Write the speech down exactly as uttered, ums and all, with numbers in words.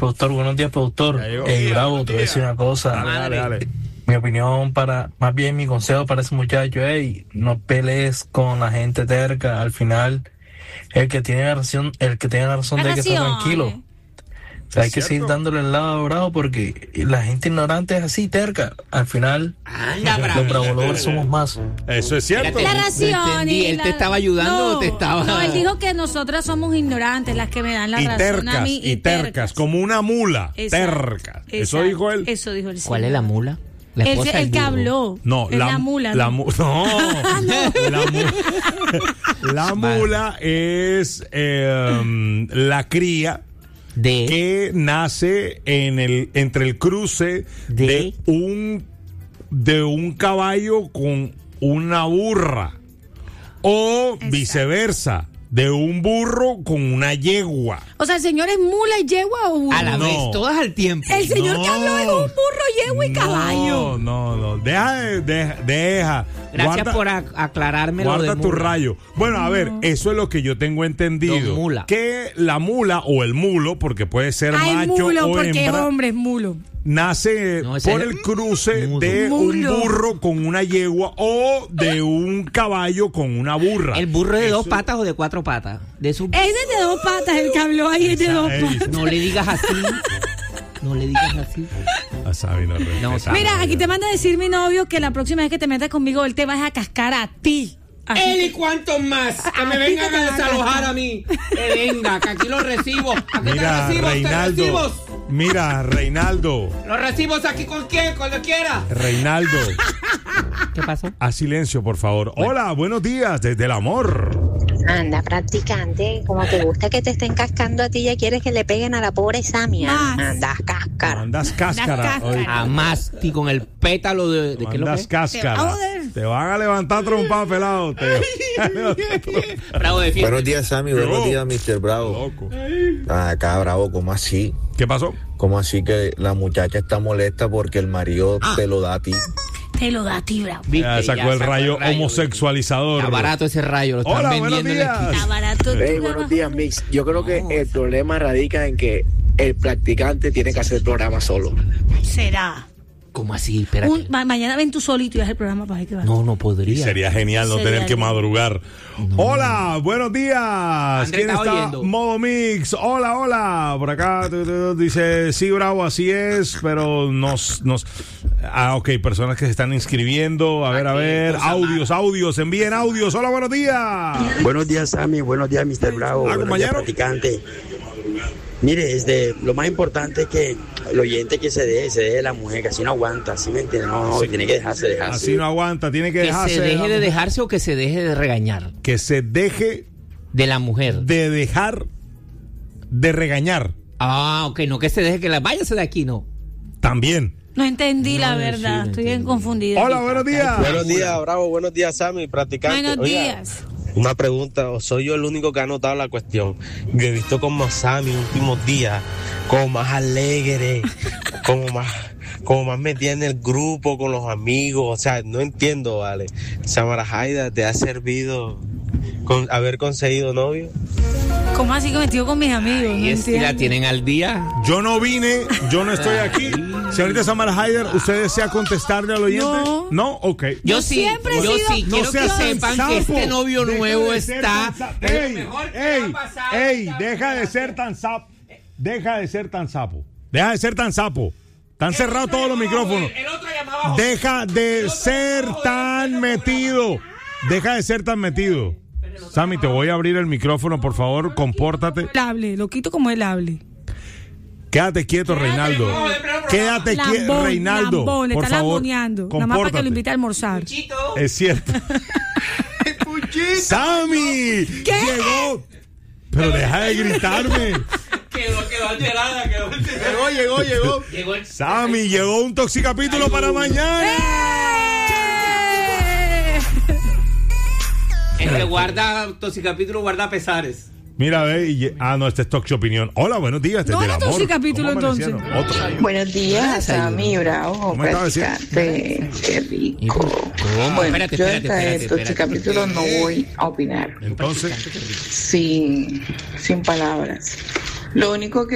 Productor, buenos días, productor. Hey, Bravo, te voy a decir una cosa. Dale, dale, dale. Mi opinión para, más bien mi consejo para ese muchacho, hey, no pelees con la gente terca. Al final, el que tiene la razón, el que tiene la razón debe que estar tranquilo. O sea, hay que seguir dándole el lado a Bravo porque la gente ignorante es así, terca. Al final, Anda, los Bravo lovers somos más. Eso es cierto. La ración. Y ¿Él la... te estaba ayudando no, o te estaba...? No, él dijo que nosotras somos ignorantes, las que me dan la y razón tercas, a mí. Y, y tercas, tercas, como una mula. Exacto, tercas. exacto, Eso dijo él. Eso dijo él. ¿Cuál es la mula? La el, esposa el del que burro. habló. No, es la, la mula. La, ¿no? mu- no, la, mu- la mula es eh, um, la cría de que nace en el entre el cruce de, de un de un caballo con una burra o Exacto. viceversa, de un burro con una yegua. O sea, el señor es mula y yegua o burro. a la No. vez, todas al tiempo. El señor No. que habló es un burro, yegua y caballo. No, no, no. Deja, de- deja, deja. Gracias Guarda- por a- aclararme lo de Guarda tu mula. rayo. Bueno, a ver, eso es lo que yo tengo entendido. Don Mula. Que la mula o el mulo, porque puede ser Ay, macho mulo, o porque es hembra, hombre, es mulo. nace No, ese por es el cruce mudo. de Mulo. un burro con una yegua o de un caballo con una burra. ¿El burro es de dos Eso- patas o de cuatro patas? De su... Ese es de dos patas, el que habló ahí es de dos Ey. patas. No le digas así. No le digas así. A Sabi no respeta. No, Sabi. Mira, aquí te manda a decir mi novio que la próxima vez que te metas conmigo, él te va a cascar a ti. Así Él que- y cuántos más que A me ti vengan que te a van a desalojar cascar. a mí. Que venga, que aquí los recibo. Aquí Mira, te recibo, te Reinaldo. recibos. Mira, Reinaldo. Los recibos aquí con quien, cuando quiera. Reinaldo. ¿Qué pasó? A silencio, por favor. Hola, buenos días, desde el amor. Anda, practicante, como te gusta que te estén cascando a ti, ya quieres que le peguen a la pobre Samia. Más. Andas cáscara. Andas cáscara. cáscara. Oye, Jamás, y con el pétalo de... ¿De qué lo andas que? cáscara. Joder. Te van a levantar trompa, pelado. Te van a levantar trompa. Bravo de fiesta. Buenos días, Sammy. Buenos Yo. días, mister Bravo. Loco. Acá, Bravo, ¿cómo así? ¿Qué pasó? ¿Cómo así que la muchacha está molesta porque el marido te lo da a ti? Te lo da a ti, bravo. ¿Viste? Ya sacó el rayo ¿viste? homosexualizador. Está barato ese rayo, lo están Hola, buenos vendiendo en la días. esquina. Está barato. Hey, tú, buenos bravo. días, Mix. Yo creo que el problema radica en que el practicante tiene que hacer el programa solo. Será. ¿Cómo así? Espérate. Un- ma- mañana ven tú solito y haz el programa para ver qué va. No, no podría. Sería genial no Sería tener que lindo. madrugar. Hola, buenos días. Andrés ¿Quién está está? oyendo. Modo Mix. Hola, hola. Por acá tu, tu, dice, sí, Bravo, así es, pero nos, nos... Ah, ok, personas que se están inscribiendo. A ver, a ver. Audios, audios. Envíen audios. Hola, buenos días. Buenos días, Sammy. Buenos días, mister Bravo. Ah, Buenos días, compañero. practicante. Mire, este, lo más importante es que el oyente que se deje, se deje la mujer, que así no aguanta, ¿sí me entiende? No, no, Sí. tiene que dejarse, dejarse. Así no aguanta. Tiene que Que dejarse. se deje la de mujer. dejarse o que se deje de regañar. Que se deje De la mujer. de dejar de regañar. Ah, ok, no que se deje que la... Váyase de aquí, no. También. No entendí la No, sí, verdad. no Estoy bien entendí. confundida. Hola, buenos días. Buenos días, Bravo. Buenos días, Sammy, practicante. Buenos Oiga, días. una pregunta. ¿Soy yo el único que ha notado la cuestión? Yo he visto como a Sammy en los últimos días, como más alegre, como más, como más metida en el grupo, con los amigos. O sea, no entiendo, ¿vale? Samara Haida, ¿te ha servido con haber conseguido novio? ¿Cómo así que metido con mis amigos? Y No es, y la entiendo. tienen al día. Yo no vine, yo no estoy aquí. Señorita Samara Haider, ¿usted desea contestarle al oyente? No. No, ok. Yo, Yo sí, siempre he yo sido- sí, No quiero que seas tan sepan sapo. que este novio Deja nuevo de ser está... tan sa- es lo Ey, mejor que le ey, ha pasado ey, esta deja de vida. ser tan sapo. Deja de ser tan sapo. Deja de ser tan sapo. Están cerrados todos los micrófonos. El otro llamaba José. Deja de ser tan metido. Deja de ser tan metido. Sammy, te voy a abrir el micrófono, por favor, compórtate. Él hable, lo quito como él hable. Quédate quieto, Reinaldo. Quédate quieto, Lambón, Reinaldo. lambón, le Por está favor, lamboneando. Nada más para que compórtate. lo invite a almorzar. Chito. Es cierto. ¡Sammy! ¡Llegó! Pero deja de gritarme. Quedó, quedó alterada, quedó alterada. Llegó, llegó, llegó. Llegó el... Sammy, llegó un toxicapítulo para mañana. El que guarda toxicapítulo guarda pesares. Mira, ve. y- ah, no, este es Talk Show Opinión. Hola, buenos días. Desde No, el no, amor. toxicapítulo, ¿Cómo entonces. amanecieron? Otro. Buenos días, Sammy, Bravo, ¿Cómo estaba diciendo? practicante. Qué rico. ¿Cómo? Bueno, Espérate, yo espérate, hasta espérate, estos espérate. capítulos no voy a opinar. Entonces, Sin, sin palabras. Lo único que